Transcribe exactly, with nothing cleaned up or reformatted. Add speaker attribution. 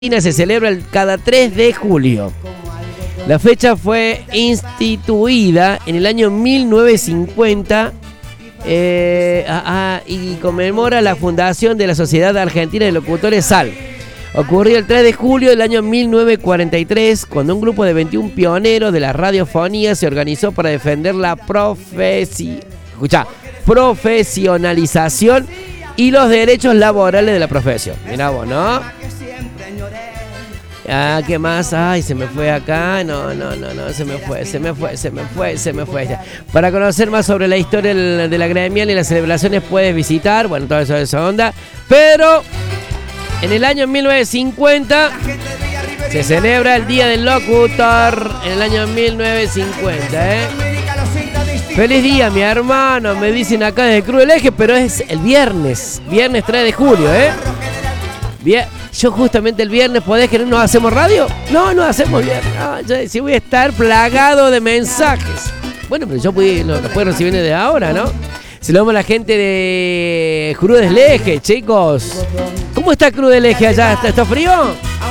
Speaker 1: Se celebra el, cada tres de julio. La fecha fue instituida en el año mil novecientos cincuenta eh, ah, ah, y conmemora la fundación de la Sociedad Argentina de Locutores S A L. Ocurrió el tres de julio del año mil novecientos cuarenta y tres, cuando un grupo de veintiún pioneros de la radiofonía se organizó para defender la profesi- escuchá, profesionalización y los derechos laborales de la profesión. Mirá vos, ¿no? Ah, ¿qué más? Ay, se me fue acá. No, no, no, no, se me fue, se me fue, se me fue, se me fue. Para conocer más sobre la historia de la gremial y las celebraciones puedes visitar, bueno, todo eso de esa onda. Pero en el año mil novecientos cincuenta se celebra el Día del Locutor. En el año mil novecientos cincuenta, ¿eh? Feliz día, mi hermano, me dicen acá desde Cruz del Eje, pero es el viernes, viernes tres de julio, ¿eh? Bien. Yo justamente el viernes, ¿podés que no nos hacemos radio? No, no hacemos viernes. No, yo sí voy a estar plagado de mensajes. Bueno, pero yo puedo, lo, lo puedo recibir desde ahora, ¿no? Se lo damos a la gente de Cruz del Eje, chicos. ¿Cómo está Cruz del Eje allá? ¿Está, está frío?